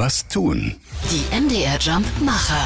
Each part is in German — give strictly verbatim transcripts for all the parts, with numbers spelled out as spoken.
Was tun? Die M D R Jump Macher.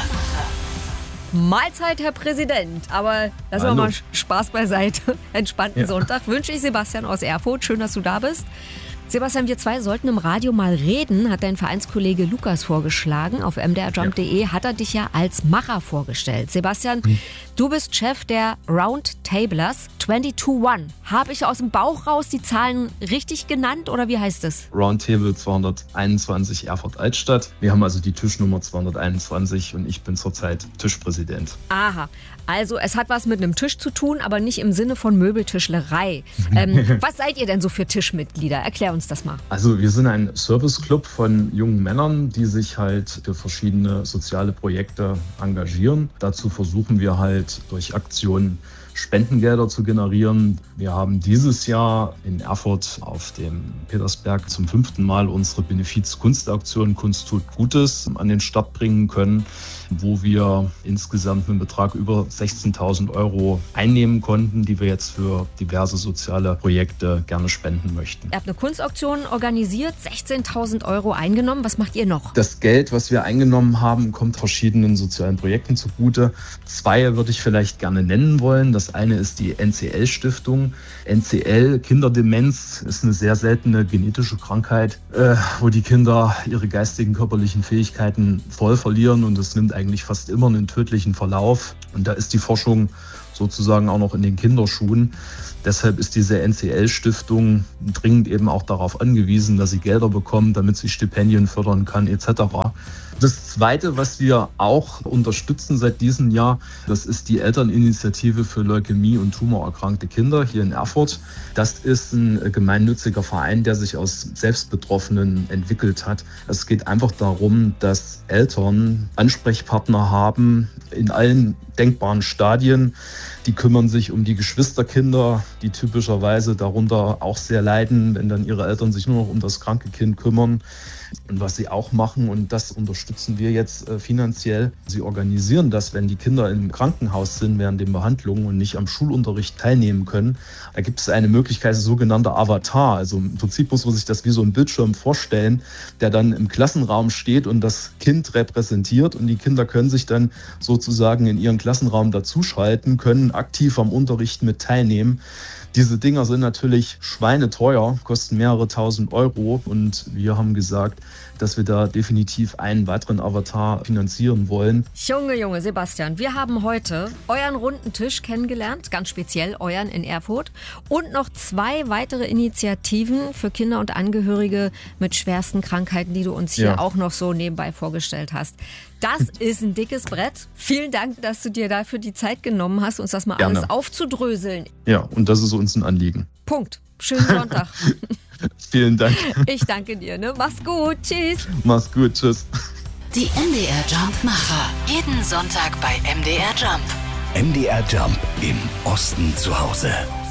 Mahlzeit, Herr Präsident. Aber lassen wir Hallo. mal Spaß beiseite. Entspannten Ja. Sonntag wünsche ich Sebastian aus Erfurt. Schön, dass du da bist. Sebastian, wir zwei sollten im Radio mal reden, hat dein Vereinskollege Lukas vorgeschlagen. Auf m d r jump punkt d e hat er dich ja als Macher vorgestellt. Sebastian, hm. du bist Chef der Roundtablers zweiundzwanzig eins. Habe ich aus dem Bauch raus die Zahlen richtig genannt oder wie heißt es? Roundtable zweihunderteinundzwanzig Erfurt-Altstadt. Wir haben also die Tischnummer zweihunderteinundzwanzig und ich bin zurzeit Tischpräsident. Aha, also es hat was mit einem Tisch zu tun, aber nicht im Sinne von Möbeltischlerei. ähm, was seid ihr denn so für Tischmitglieder? Erklär uns das mal. Also wir sind ein Serviceclub von jungen Männern, die sich halt für verschiedene soziale Projekte engagieren. Dazu versuchen wir halt durch Aktionen Spendengelder zu generieren. Wir haben dieses Jahr in Erfurt auf dem Petersberg zum fünften Mal unsere Benefiz-Kunstaktion Kunst tut Gutes an den Start bringen können, wo wir insgesamt einen Betrag über sechzehntausend Euro einnehmen konnten, die wir jetzt für diverse soziale Projekte gerne spenden möchten. Ihr habt eine Kunstauktion organisiert, sechzehntausend Euro eingenommen. Was macht ihr noch? Das Geld, was wir eingenommen haben, kommt verschiedenen sozialen Projekten zugute. Zwei würde ich vielleicht gerne nennen wollen. Das eine ist die N C L-Stiftung. N C L, Kinderdemenz, ist eine sehr seltene genetische Krankheit, äh, wo die Kinder ihre geistigen, körperlichen Fähigkeiten voll verlieren und es nimmt eigentlich fast immer einen tödlichen Verlauf. Und da ist die Forschung sozusagen auch noch in den Kinderschuhen. Deshalb ist diese N C L-Stiftung dringend eben auch darauf angewiesen, dass sie Gelder bekommt, damit sie Stipendien fördern kann et cetera. Das Zweite, was wir auch unterstützen seit diesem Jahr, das ist die Elterninitiative für Leukämie- und tumorerkrankte Kinder hier in Erfurt. Das ist ein gemeinnütziger Verein, der sich aus Selbstbetroffenen entwickelt hat. Es geht einfach darum, dass Eltern Ansprechpartner haben in allen denkbaren Stadien. Die kümmern sich um die Geschwisterkinder, die typischerweise darunter auch sehr leiden, wenn dann ihre Eltern sich nur noch um das kranke Kind kümmern. Und was sie auch machen, und das unterstützen wir jetzt äh, finanziell, sie organisieren das, wenn die Kinder im Krankenhaus sind während den Behandlungen und nicht am Schulunterricht teilnehmen können. Da gibt es eine Möglichkeit, ein sogenannter Avatar. Also im Prinzip muss man sich das wie so ein Bildschirm vorstellen, der dann im Klassenraum steht und das Kind repräsentiert. Und die Kinder können sich dann sozusagen in ihren Klassenraum dazuschalten, können aktiv am Unterricht mit teilnehmen. Diese Dinger sind natürlich schweineteuer, kosten mehrere tausend Euro und wir haben gesagt, dass wir da definitiv einen weiteren Avatar finanzieren wollen. Junge, Junge, Sebastian, wir haben heute euren runden Tisch kennengelernt, ganz speziell euren in Erfurt und noch zwei weitere Initiativen für Kinder und Angehörige mit schwersten Krankheiten, die du uns hier Ja. auch noch so nebenbei vorgestellt hast. Das ist ein dickes Brett. Vielen Dank, dass du dir dafür die Zeit genommen hast, uns das mal Gerne. alles aufzudröseln. Ja, und das ist uns ein Anliegen. Punkt. Schönen Sonntag. Vielen Dank. Ich danke dir. Ne? Mach's gut. Tschüss. Mach's gut. Tschüss. Die M D R Jump Macher. Jeden Sonntag bei M D R Jump. M D R Jump im Osten zu Hause.